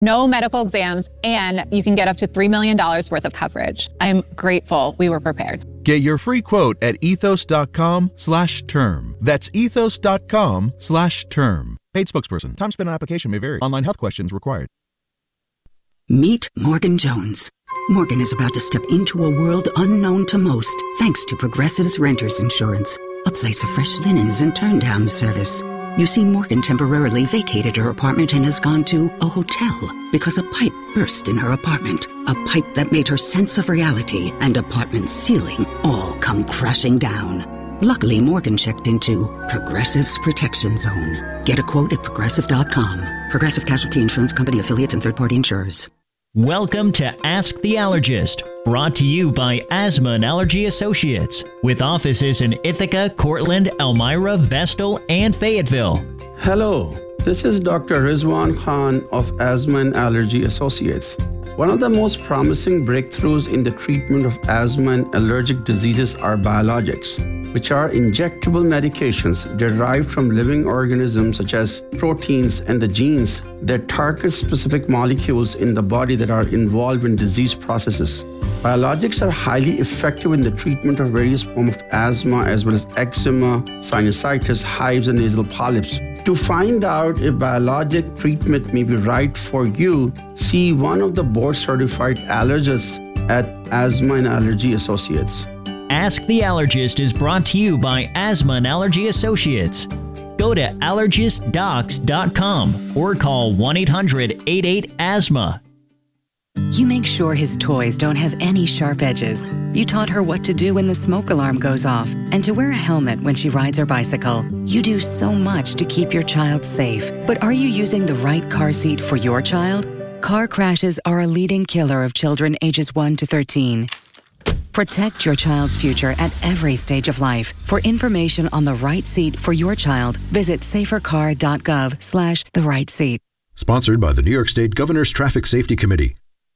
no medical exams, and you can get up to $3 million worth of coverage. I'm grateful we were prepared. Get your free quote at ethos.com/term. That's ethos.com/term. Paid spokesperson. Time spent on application may vary. Online health questions required. Meet Morgan Jones. Morgan is about to step into a world unknown to most, thanks to Progressive's Renters Insurance, a place of fresh linens and turn-down service. You see, Morgan temporarily vacated her apartment and has gone to a hotel because a pipe burst in her apartment. A pipe that made her sense of reality and apartment ceiling all come crashing down. Luckily, Morgan checked into Progressive's Protection Zone. Get a quote at Progressive.com. Progressive Casualty Insurance Company, affiliates, and third-party insurers. Welcome to Ask the Allergist, brought to you by Asthma and Allergy Associates, with offices in Ithaca, Cortland, Elmira, Vestal, and Fayetteville. Hello, this is Dr. Rizwan Khan of Asthma and Allergy Associates. One of the most promising breakthroughs in the treatment of asthma and allergic diseases are biologics, which are injectable medications derived from living organisms such as proteins and the genes that target specific molecules in the body that are involved in disease processes. Biologics are highly effective in the treatment of various forms of asthma as well as eczema, sinusitis, hives, and nasal polyps. To find out if biologic treatment may be right for you, see one of the board-certified allergists at Asthma and Allergy Associates. Ask the Allergist is brought to you by Asthma and Allergy Associates. Go to allergistdocs.com or call 1-800-88-ASTHMA. You make sure his toys don't have any sharp edges. You taught her what to do when the smoke alarm goes off and to wear a helmet when she rides her bicycle. You do so much to keep your child safe. But are you using the right car seat for your child? Car crashes are a leading killer of children ages 1 to 13. Protect your child's future at every stage of life. For information on the right seat for your child, visit safercar.gov/the right seat. Sponsored by the New York State Governor's Traffic Safety Committee.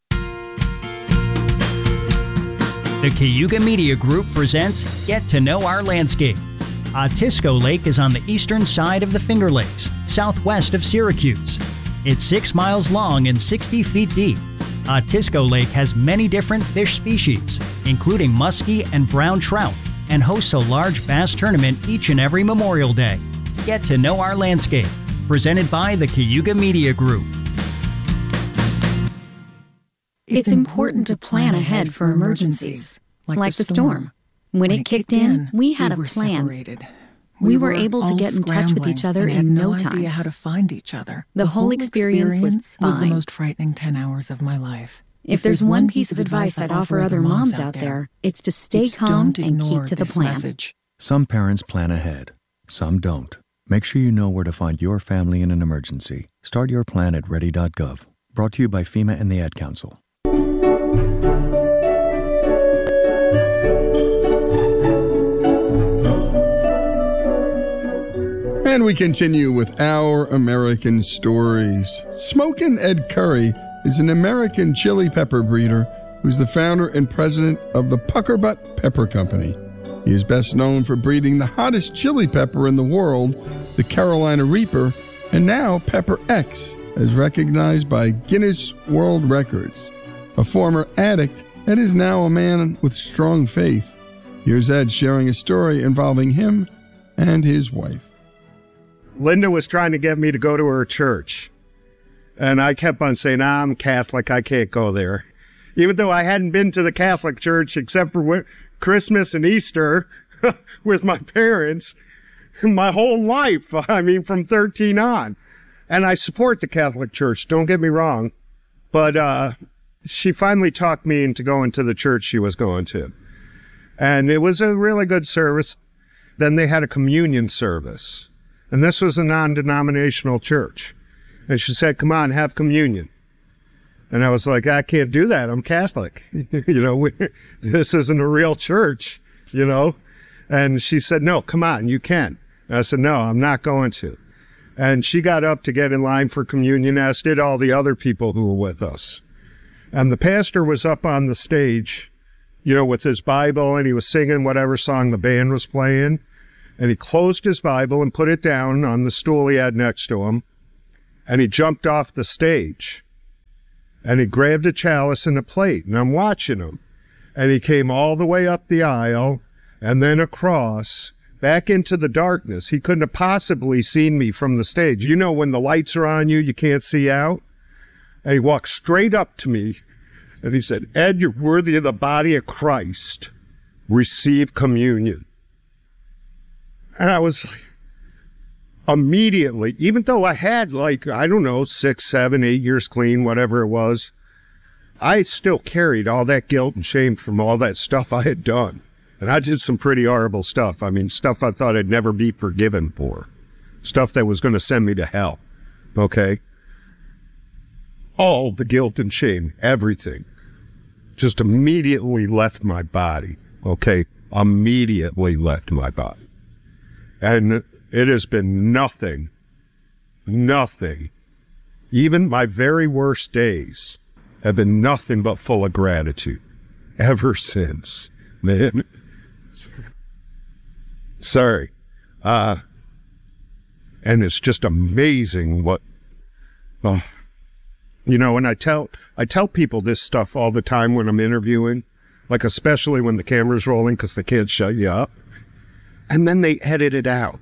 The Cayuga Media Group presents Get to Know Our Landscape. Otisco Lake is on the eastern side of the Finger Lakes, southwest of Syracuse. It's 6 miles long and 60 feet deep. Otisco Lake has many different fish species, including muskie and brown trout, and hosts a large bass tournament each and every Memorial Day. Get to Know Our Landscape, presented by the Cayuga Media Group. It's important to plan ahead for emergencies, like the storm. When it kicked in, we had a plan. Separated. We were able to get in touch with each other in no time. Idea how to find each other. The whole experience was fine. The most frightening 10 hours of my life. If there's one piece of advice I'd offer other moms out there, it's to stay calm and keep to the plan. Some parents plan ahead, some don't. Make sure you know where to find your family in an emergency. Start your plan at ready.gov. Brought to you by FEMA and the Ad Council. And we continue with Our American Stories. Smokin' Ed Curry is an American chili pepper breeder who's the founder and president of the Puckerbutt Pepper Company. He is best known for breeding the hottest chili pepper in the world, the Carolina Reaper, and now Pepper X, as recognized by Guinness World Records. A former addict, Ed is now a man with strong faith. Here's Ed sharing a story involving him and his wife. Linda was trying to get me to go to her church. And I kept on saying, I'm Catholic, I can't go there. Even though I hadn't been to the Catholic church except for Christmas and Easter with my parents my whole life. I mean, from 13 on. And I support the Catholic church, don't get me wrong. But she finally talked me into going to the church she was going to. And it was a really good service. Then they had a communion service. And this was a non-denominational church. And she said, come on, have communion. And I was like, I can't do that. I'm Catholic. This isn't a real church, And she said, no, come on, you can. And I said, no, I'm not going to. And she got up to get in line for communion, as did all the other people who were with us. And the pastor was up on the stage, with his Bible, and he was singing whatever song the band was playing. And he closed his Bible and put it down on the stool he had next to him. And he jumped off the stage. And he grabbed a chalice and a plate, and I'm watching him. And he came all the way up the aisle and then across, back into the darkness. He couldn't have possibly seen me from the stage. You know, when the lights are on you, you can't see out. And he walked straight up to me, and he said, Ed, you're worthy of the body of Christ. Receive communion. And I was like, immediately, even though I had 6, 7, 8 years clean, whatever it was, I still carried all that guilt and shame from all that stuff I had done. And I did some pretty horrible stuff. I mean, stuff I thought I'd never be forgiven for. Stuff that was going to send me to hell. Okay? All the guilt and shame, everything, just immediately left my body. Okay? Immediately left my body. And it has been nothing, even my very worst days have been nothing but full of gratitude ever since, man. Sorry. And it's just amazing what, and I tell people this stuff all the time when I'm interviewing, like especially when the camera's rolling because they can't shut you up. And then they edit it out.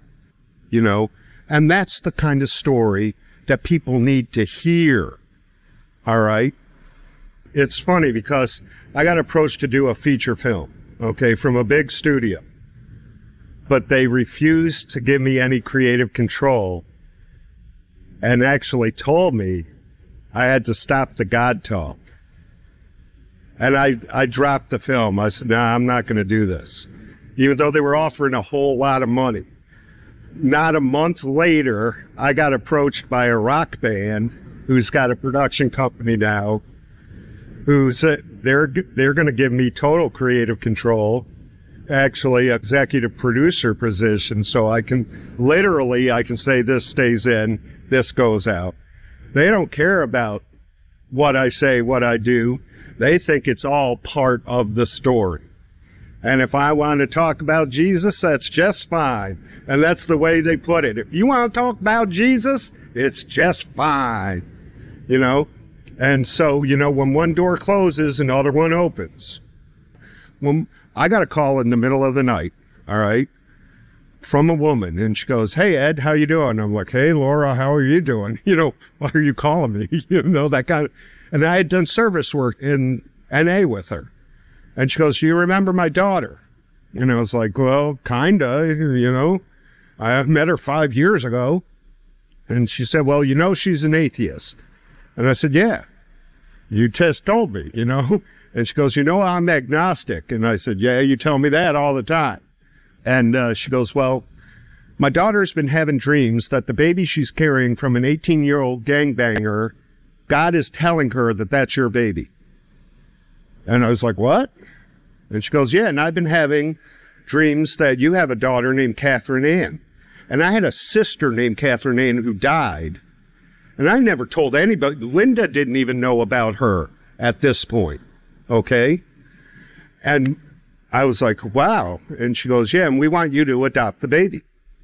And that's the kind of story that people need to hear. All right? It's funny because I got approached to do a feature film, okay, from a big studio. But they refused to give me any creative control and actually told me I had to stop the God talk. And I dropped the film. I said, nah, I'm not going to do this. Even though they were offering a whole lot of money. Not a month later, I got approached by a rock band who's got a production company now, who's they're going to give me total creative control, actually executive producer position, so I can say this stays in, this goes out. They don't care about what I say, what I do. They think it's all part of the story. And if I want to talk about Jesus, that's just fine. And that's the way they put it. If you want to talk about Jesus, it's just fine. And so, when one door closes, another one opens. When I got a call in the middle of the night, all right, from a woman, and she goes, hey, Ed, how you doing? I'm like, hey, Laura, how are you doing? Why are you calling me? That kind of, and I had done service work in NA with her. And she goes, do you remember my daughter? And I was like, well, kinda, I met her 5 years ago. And she said, well, she's an atheist. And I said, yeah, you just told me, And she goes, I'm agnostic. And I said, yeah, you tell me that all the time. And she goes, well, my daughter's been having dreams that the baby she's carrying from an 18-year-old gangbanger, God is telling her that that's your baby. And I was like, what? And she goes, yeah, and I've been having dreams that you have a daughter named Catherine Ann. And I had a sister named Catherine Ann who died. And I never told anybody. Linda didn't even know about her at this point. Okay? And I was like, wow. And she goes, yeah, and we want you to adopt the baby.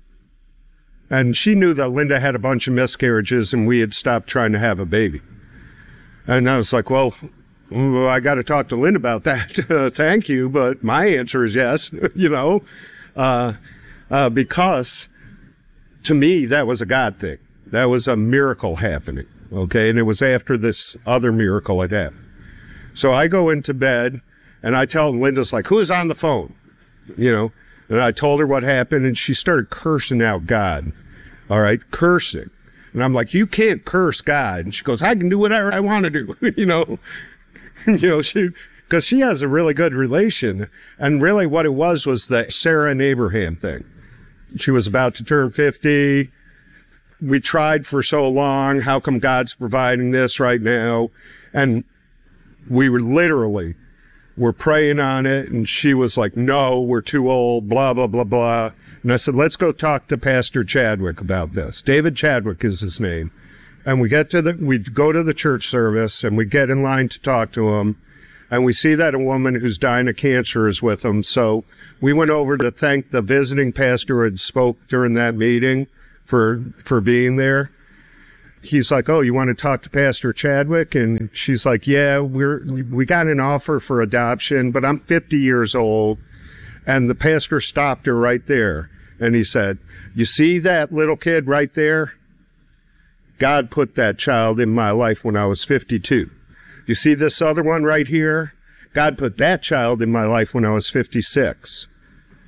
And she knew that Linda had a bunch of miscarriages and we had stopped trying to have a baby. And I was like, well, I got to talk to Linda about that. Thank you. But my answer is yes, because to me, that was a God thing. That was a miracle happening. Okay. And it was after this other miracle had happened. So I go into bed and I tell Linda's like, who's on the phone? And I told her what happened and she started cursing out God. All right. Cursing. And I'm like, you can't curse God. And she goes, I can do whatever I want to do. Because she has a really good relation. And really what it was the Sarah and Abraham thing. She was about to turn 50. We tried for so long. How come God's providing this right now? And we were praying on it. And she was like, no, we're too old, blah, blah, blah, blah. And I said, let's go talk to Pastor Chadwick about this. David Chadwick is his name. And we go to the church service and we get in line to talk to him. And we see that a woman who's dying of cancer is with him. So we went over to thank the visiting pastor who had spoke during that meeting for being there. he's like, oh, you want to talk to Pastor Chadwick? And she's like, yeah, we got an offer for adoption, but I'm 50 years old. And the pastor stopped her right there. And he said, you see that little kid right there? God put that child in my life when I was 52. You see this other one right here? God put that child in my life when I was 56.